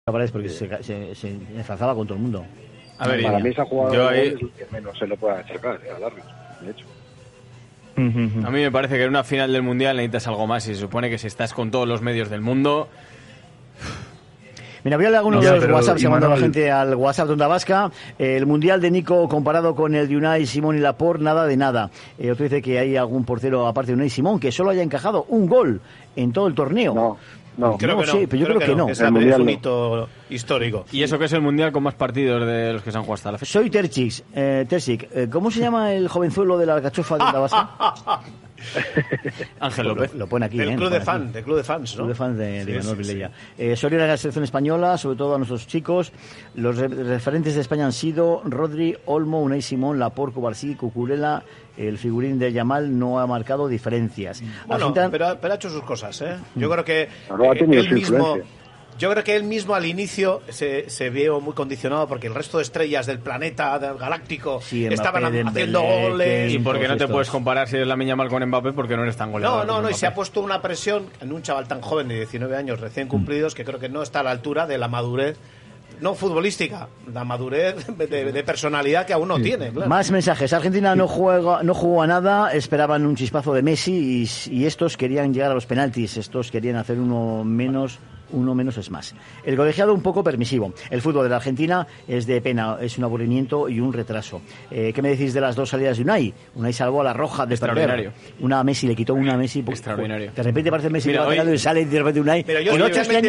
Porque se ensalzaba con todo el mundo. A ver, para mí esa jugada ahí... es lo que menos se le puede achacar al árbitro, de hecho. A mí me parece que en una final del Mundial necesitas algo más y se supone que si estás con todos los medios del mundo... Mira, voy a leer algunos de los WhatsApp que mandó la gente al WhatsApp de Onda Vasca. El Mundial de Nico comparado con el de Unai Simón y Laporte, nada de nada. Otro dice que hay algún portero, aparte de Unai Simón, que solo haya encajado un gol en todo el torneo. No, creo que no. Sí, pero yo creo que no. Es un hito histórico. Y eso que es el Mundial con más partidos de los que se han jugado hasta la fecha. Soy Terzic. ¿Cómo se llama el jovenzuelo de la alcachofa de Onda Vasca? Ángel López. Lo pone aquí. Del club de fans, ¿no? Club de fans de Manuel Vilella. Solidaridad a la selección española, sobre todo a nuestros chicos. Los referentes de España han sido Rodri, Olmo, Unai Simón, Laporte, Cubarsí, Cucurella. El figurín de Yamal no ha marcado diferencias. Bueno, pero ha hecho sus cosas, ¿eh? Yo creo que él mismo al inicio se vio muy condicionado porque el resto de estrellas del planeta del galáctico estaban haciendo goles. Y porque no te puedes comparar si eres Lamine Yamal con Mbappé porque no eres tan goleador. No, y se ha pusto una presión en un chaval tan joven de 19 años recién cumplidos que creo que no está a la altura de la madurez. No futbolística, la madurez de personalidad que aún no tiene. Claro. Más mensajes. Argentina no jugó a nada, esperaban un chispazo de Messi y estos querían llegar a los penaltis, estos querían hacer uno menos es más. El colegiado un poco permisivo. El fútbol de la Argentina es de pena, es un aburrimiento y un retraso. ¿Qué me decís de las dos salidas de Unai? Unai salvó a la Roja de perder. Una Messi, le quitó una Messi. Extraordinario. De repente parece Messi que va pegando y sale de repente Unai. Pero yo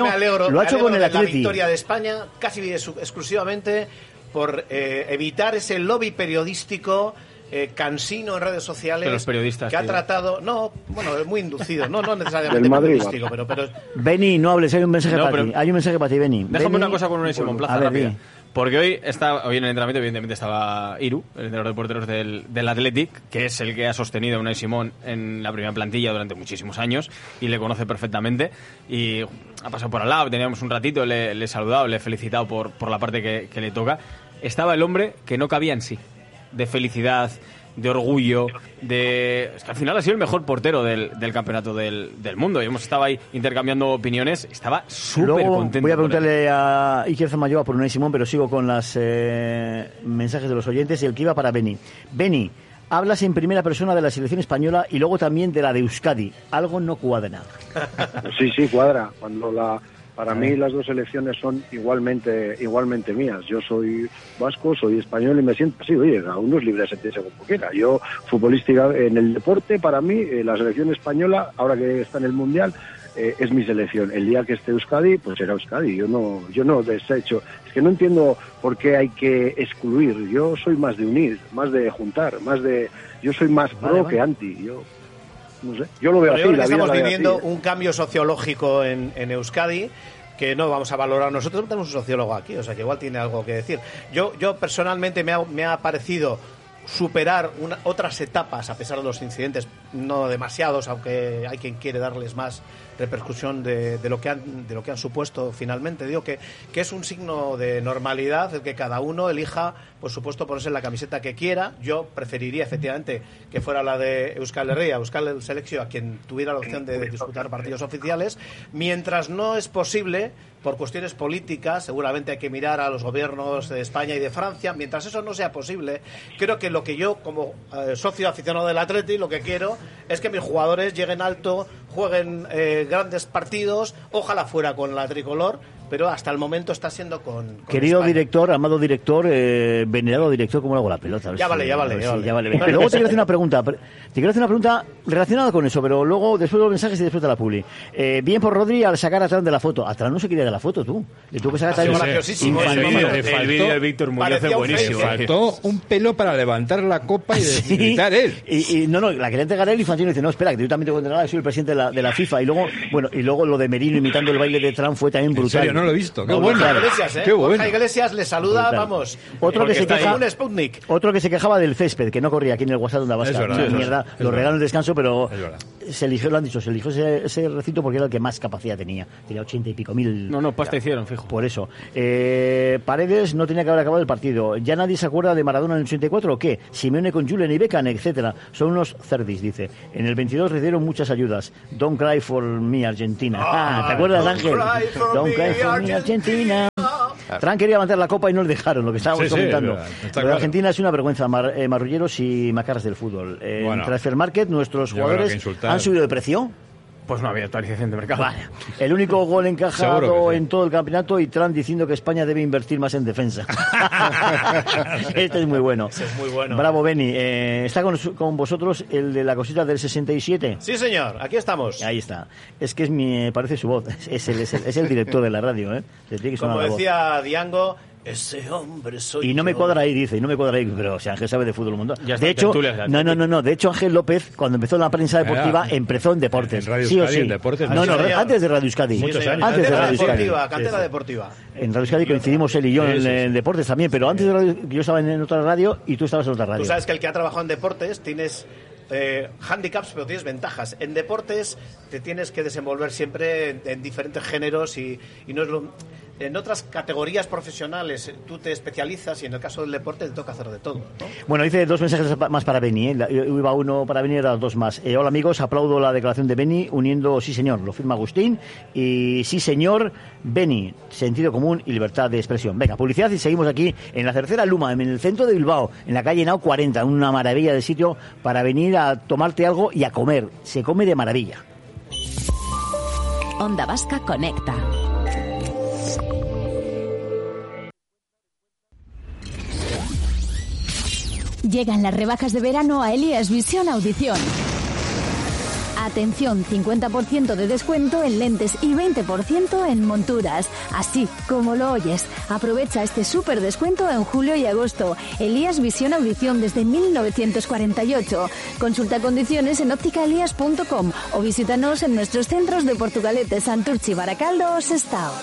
lo ha hecho con el Atleti. La victoria de España casi exclusivamente por evitar ese lobby periodístico cansino en redes sociales de los periodistas que ha tratado muy inducido no necesariamente periodístico pero Beni, no hables, hay un mensaje para ti. Hay un mensaje para ti, Beni. Déjame una cosa con Unai Simón Plaza rápida. Porque hoy en el entrenamiento evidentemente estaba Iru, el entrenador de porteros del Athletic, que es el que ha sostenido a Unai Simón en la primera plantilla durante muchísimos años y le conoce perfectamente y ha pasado por al lado, teníamos un ratito, le he saludado, le he felicitado por la parte que le toca. Estaba el hombre que no cabía en sí, de felicidad, de orgullo, es que al final ha sido el mejor portero del campeonato del mundo y hemos estado ahí intercambiando opiniones, estaba súper contento. Voy a preguntarle a Iker Zamayoa por Unai Simón, pero sigo con los mensajes de los oyentes y el que iba para Beni. Beni, hablas en primera persona de la selección española y luego también de la de Euskadi. Algo no cuadra. Sí, cuadra. Para mí las dos selecciones son igualmente mías. Yo soy vasco, soy español y me siento así. Oye, a uno es libre de sentirse como quiera. Yo, futbolística, en el deporte, para mí, la selección española, ahora que está en el Mundial, es mi selección. El día que esté Euskadi, pues será Euskadi. Yo no desecho. Es que no entiendo por qué hay que excluir. Yo soy más de unir, más de juntar, yo soy más pro que anti. No sé, yo lo veo así. Estamos viviendo un cambio sociológico en Euskadi que no vamos a valorar nosotros. Tenemos un sociólogo aquí, o sea que igual tiene algo que decir. Yo personalmente me ha parecido superar otras etapas a pesar de los incidentes, no demasiados, aunque hay quien quiere darles más repercusión de lo que han supuesto finalmente. Digo que es un signo de normalidad el que cada uno elija, por supuesto, ponerse la camiseta que quiera. Yo preferiría efectivamente que fuera la de Euskal Herria, Euskal Selekzioa, quien tuviera la opción de disputar partidos oficiales, mientras no es posible por cuestiones políticas. Seguramente hay que mirar a los gobiernos de España y de Francia. Mientras eso no sea posible, creo que lo que yo, como socio aficionado del Atleti, lo que quiero es que mis jugadores lleguen alto, jueguen grandes partidos, ojalá fuera con la tricolor, pero hasta el momento está siendo con querido España. Director, amado director, venerado director, ¿cómo le hago la pelota? Ya vale. Pero luego te quiero hacer una pregunta. Relacionada con eso, pero luego, después de los mensajes y después de la publi. Bien por Rodri al sacar atrás de la foto. Atrás no se quería de la foto, tú. Le tuvo que sacar atrás graciosísimo. El vídeo de Víctor Muñoz es buenísimo. Faltó un pelo para levantar la copa y gritar él. Y no, la quería entregar él y Fantino dice, no, espera, que yo también tengo que entregar, soy el presidente de la FIFA. Y luego lo de Merino imitando el baile de Trump fue también brutal. ¿En serio? No lo he visto. Qué bueno. Qué bueno. Borja Iglesias le saluda, brutal. Vamos. Otro que se quejaba del césped, que no corría aquí en el WhatsApp de Onda Vasca. Mierda, lo regaló en descanso, pero se eligió ese recinto porque era el que más capacidad tenía. Tenía 80 y pico mil. No, pasta hicieron, fijo. Por eso. Paredes no tenía que haber acabado el partido. ¿Ya nadie se acuerda de Maradona en el 84 o qué? Simeone con Julen y Beckham, etcétera. Son unos cerdis, dice. En el 22 recibieron muchas ayudas. Don't cry for me, Argentina. ¿Te acuerdas, Ángel? Don't cry for Argentina. Trump quería levantar la copa y no le dejaron, lo que estábamos comentando. Lo de Argentina es una vergüenza, marrulleros y macarras del fútbol. En Transfer Market, nuestros jugadores han subido de precio. Pues no había actualización de mercado. Vale. El único gol encajado en todo el campeonato y Trump diciendo que España debe invertir más en defensa. Este es muy bueno. Ese es muy bueno. Bravo, Beni. ¿Está con vosotros el de la cosita del 67? Sí, señor. Aquí estamos. Ahí está. Es que parece su voz. Es el director de la radio. Se tiene que sonar Como la decía Diango, ese hombre soy y no yo. me cuadra ahí, dice, pero si Ángel sabe de fútbol un montón. De hecho, no, de hecho Ángel López, cuando empezó la prensa deportiva, empezó en deportes. En Radio sí Euskadi, o sí. en deportes. Antes de Radio Euskadi. Muchos años. Antes de Radio Euskadi. Cantera deportiva. En Radio Euskadi coincidimos él y yo en deportes también, pero antes de radio, yo estaba en otra radio y tú estabas en otra radio. Tú sabes que el que ha trabajado en deportes tienes handicaps, pero tienes ventajas. En deportes te tienes que desenvolver siempre en diferentes géneros y no es lo... En otras categorías profesionales tú te especializas y en el caso del deporte te toca hacer de todo, ¿no? Bueno, dice 2 mensajes más para Beni, iba uno para Beni y ahora 2 más. Hola amigos, aplaudo la declaración de Beni uniendo sí señor, lo firma Agustín, y sí señor, Beni, sentido común y libertad de expresión. Venga, publicidad y seguimos aquí en la Tercera Luma, en el centro de Bilbao, en la calle Nao 40, una maravilla de sitio para venir a tomarte algo y a comer. Se come de maravilla. Onda Vasca conecta. Llegan las rebajas de verano a Elías Visión Audición. Atención, 50% de descuento en lentes y 20% en monturas. Así como lo oyes. Aprovecha este súper descuento en julio y agosto. Elías Visión Audición desde 1948. Consulta condiciones en ópticaelías.com o visítanos en nuestros centros de Portugalete, Santurchi, Baracaldo o Sestao.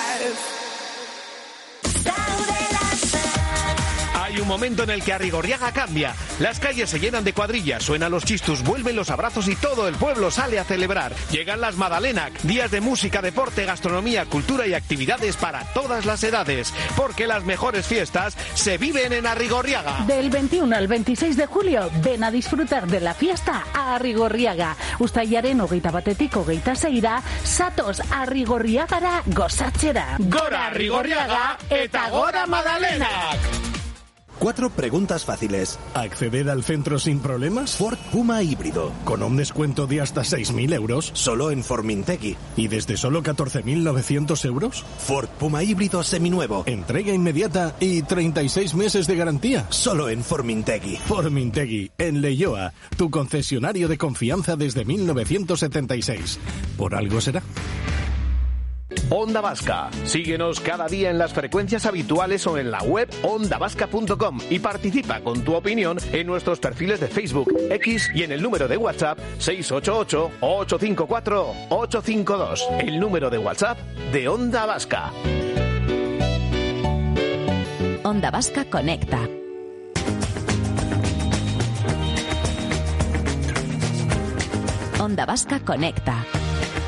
Hay un momento en el que Arrigorriaga cambia. Las calles se llenan de cuadrillas, suenan los chistus, vuelven los abrazos y todo el pueblo sale a celebrar. Llegan las Madalenac, días de música, deporte, gastronomía, cultura y actividades para todas las edades. Porque las mejores fiestas se viven en Arrigorriaga. Del 21 al 26 de julio, ven a disfrutar de la fiesta a Arrigorriaga. Uztailaren 21 26 Satos Arrigorriagara gozatzera. Gora Arrigorriaga eta gora Madalenac. 4 preguntas fáciles. ¿Acceder al centro sin problemas? Ford Puma híbrido. Con un descuento de hasta 6.000 euros. Solo en Formintegui. ¿Y desde solo 14.900 euros? Ford Puma híbrido seminuevo. Entrega inmediata y 36 meses de garantía. Solo en Formintegui. Formintegui, en Leioa. Tu concesionario de confianza desde 1976. ¿Por algo será? Onda Vasca. Síguenos cada día en las frecuencias habituales o en la web ondavasca.com y participa con tu opinión en nuestros perfiles de Facebook, X y en el número de WhatsApp 688-854-852. El número de WhatsApp de Onda Vasca. Onda Vasca conecta. Onda Vasca conecta.